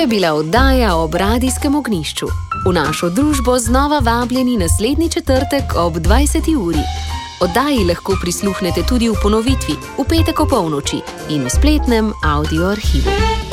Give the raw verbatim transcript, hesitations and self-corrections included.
je bila oddaja ob Radijskem ognjišču. V našo družbo znova vabljeni naslednji četrtek ob dvajseti uri. Oddaji lahko prisluhnete tudi v ponovitvi, v petek ob polnoči in v spletnem audio arhivu.